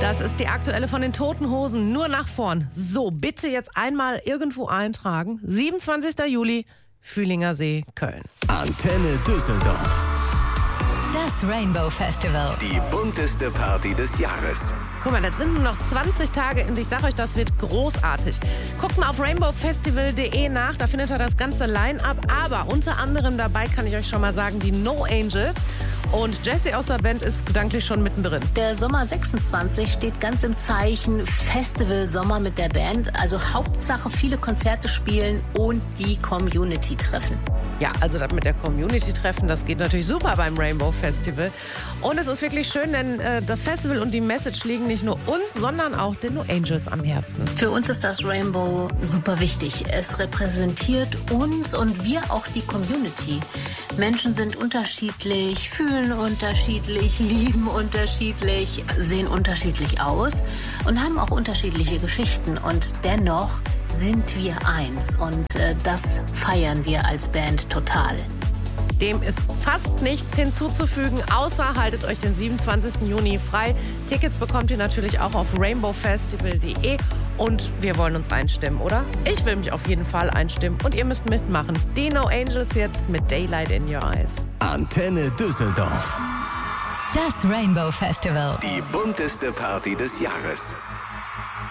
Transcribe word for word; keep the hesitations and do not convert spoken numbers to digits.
Das ist die aktuelle von den Toten Hosen, nur nach vorn. So, bitte jetzt einmal irgendwo eintragen. siebenundzwanzigster Juli, Fühlinger See, Köln. Antenne Düsseldorf. Das Rainbow Festival. Die bunteste Party des Jahres. Guck mal, das sind nur noch zwanzig Tage und ich sag euch, das wird großartig. Guckt mal auf rainbow festival punkt de nach, da findet ihr das ganze Line-Up. Aber unter anderem dabei kann ich euch schon mal sagen, die No Angels. Und Jessie aus der Band ist gedanklich schon mittendrin. Der Sommer sechsundzwanzig steht ganz im Zeichen Festival-Sommer mit der Band. Also Hauptsache viele Konzerte spielen und die Community treffen. Ja, also das mit der Community treffen, das geht natürlich super beim Rainbow Festival. Und es ist wirklich schön, denn äh, das Festival und die Message liegen nicht nur uns, sondern auch den No Angels am Herzen. Für uns ist das Rainbow super wichtig. Es repräsentiert uns und wir auch die Community. Menschen sind unterschiedlich, fühlen unterschiedlich, lieben unterschiedlich, sehen unterschiedlich aus und haben auch unterschiedliche Geschichten. Und dennoch sind wir eins und äh, das feiern wir als Band total. Dem ist fast nichts hinzuzufügen, außer haltet euch den siebenundzwanzigsten Juni frei. Tickets bekommt ihr natürlich auch auf rainbow festival punkt de und wir wollen uns einstimmen, oder? Ich will mich auf jeden Fall einstimmen und ihr müsst mitmachen. Die No Angels jetzt mit Daylight in Your Eyes. Antenne Düsseldorf. Das Rainbow Festival. Die bunteste Party des Jahres.